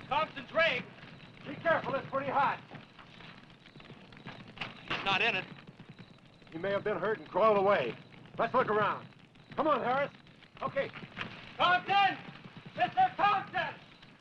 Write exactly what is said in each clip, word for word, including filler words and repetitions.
Thompson's rig. Be careful, it's pretty hot. He's not in it. He may have been hurt and crawled away. Let's look around. Come on, Harris. Okay. Thompson! Mister Thompson!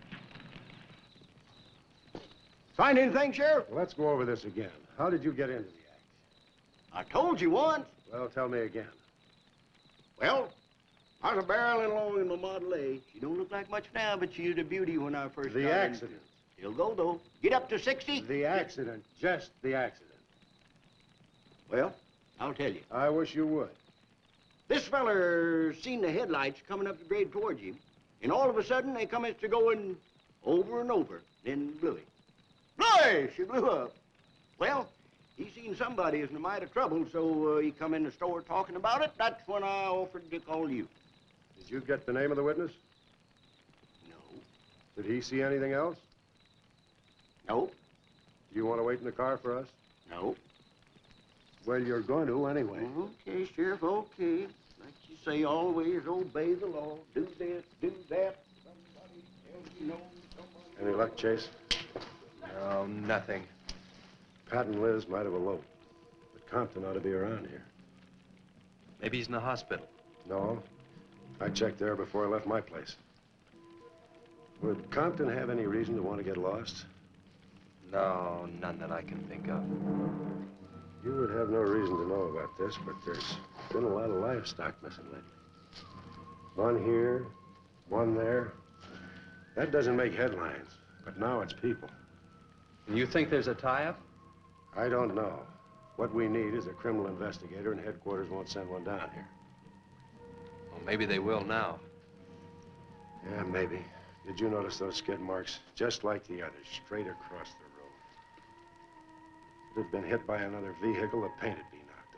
Find anything, Sheriff? Well, let's go over this again. How did you get into the act? I told you once. Well, tell me again. Well, I was a barreling along in my Model A. She don't look like much now, but she was a beauty when I first The got accident. into it. She'll go, though. Get up to sixty. The accident. Just the accident. Well, I'll tell you. I wish you would. This feller seen the headlights coming up the grade towards him, and all of a sudden they come to going over and over, then blew him. Boy, she blew up. Well, he seen somebody is in a mite of trouble, so uh, he come in the store talking about it. That's when I offered to call you. Did you get the name of the witness? No. Did he see anything else? No. Do you want to wait in the car for us? No. Well, you're going to anyway. Okay, Sheriff, okay. Like you say, always obey the law. Do this, do that. Somebody tells you no, somebody... Any luck, Chase? No, nothing. Pat and Liz might have eloped, but Compton ought to be around here. Maybe he's in the hospital. No. I checked there before I left my place. Would Compton have any reason to want to get lost? No, none that I can think of. You would have no reason to know about this, but there's been a lot of livestock missing lately. One here, one there. That doesn't make headlines, but now it's people. You think there's a tie-up? I don't know. What we need is a criminal investigator, and headquarters won't send one down here. Well, maybe they will now. Yeah, maybe. Did you notice those skid marks? Just like the others, straight across the road. If it had been hit by another vehicle, the paint would be knocked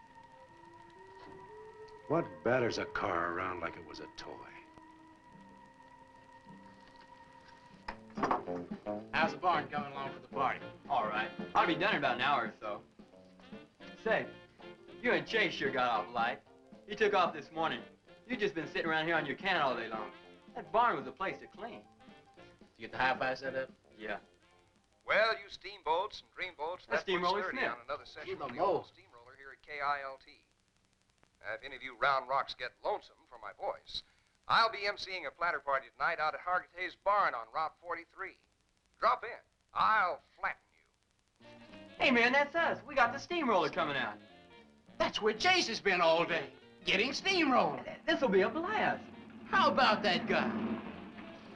off. What batters a car around like it was a toy? How's the barn coming along for the party? All right. Ought to be done in about an hour or so. Say, you and Chase sure got off light. You took off this morning. You've just been sitting around here on your can all day long. That barn was a place to clean. You get the hi-fi set up? Yeah. Well, you steamboats and dreamboats, That's that puts Steamroller thirty Smith. on another session Keep of 'em the old low. steamroller here at K I L T. Uh, if any of you round rocks get lonesome for my voice, I'll be emceeing a platter party tonight out at Hargitay's Barn on Route forty-three. Drop in. I'll flatten you. Hey, man, that's us. We got the steamroller coming out. That's where Chase has been all day, getting steamrolled. This'll be a blast. How about that guy?